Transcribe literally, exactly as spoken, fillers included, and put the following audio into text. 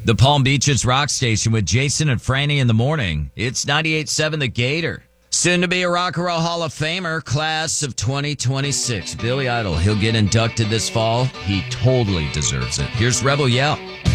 The Palm Beaches Rock Station with Jason and Franny in the morning. It's ninety-eight point seven The Gator. Soon to be a Rock and Roll Hall of Famer, class of twenty twenty-six. Billy Idol, he'll get inducted this fall. He totally deserves it. Here's Rebel Yell.